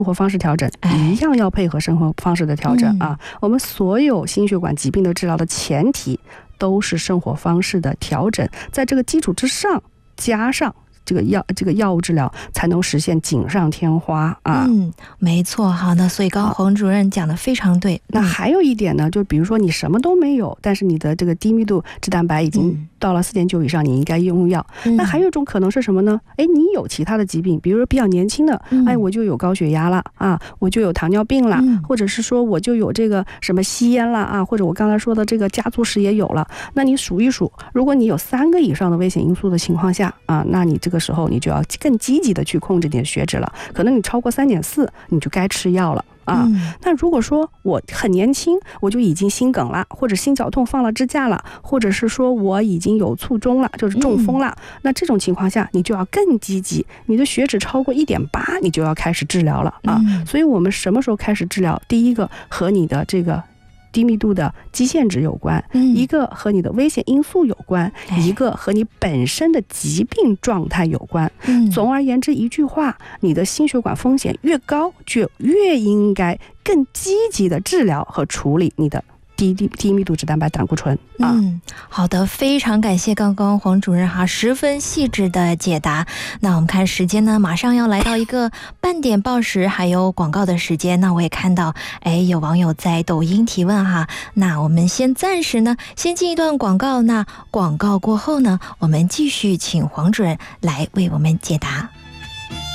活方式调整一样要配合生活方式的调整啊。我们所有心血管疾病的治疗的前提都是生活方式的调整，在这个基础之上加上这个药物治疗，才能实现锦上添花啊。 没错。好，那所以刚刚黄主任讲的非常对。 那还有一点呢，就比如说你什么都没有，但是你的这个低密度脂蛋白已经到了4.9以上，你应该用药。那还有一种可能是什么呢？你有其他的疾病，比如说比较年轻的，我就有高血压了啊，我就有糖尿病了，或者是说我就有这个什么吸烟了啊，或者我刚才说的这个家族史也有了。那你数一数，如果你有3个以上的危险因素的情况下啊，那你这个时候你就要更积极的去控制你的血脂了，可能你超过3.4，你就该吃药了啊。那如果说我很年轻，我就已经心梗了，或者心绞痛放了支架了，或者是说我已经有卒中了，就是中风了，那这种情况下你就要更积极，你的血脂超过1.8，你就要开始治疗了啊。所以我们什么时候开始治疗？第一个和你的这个低密度的基线值有关，一个和你的危险因素有关，一个和你本身的疾病状态有关。总而言之一句话，你的心血管风险越高，就越应该更积极的治疗和处理你的低密度脂蛋白胆固醇啊。 好的，非常感谢刚刚黄主任十分细致的解答。那我们看时间呢，马上要来到一个半点报时还有广告的时间。那我也看到有网友在抖音提问那我们先暂时呢先进一段广告，那广告过后呢，我们继续请黄主任来为我们解答。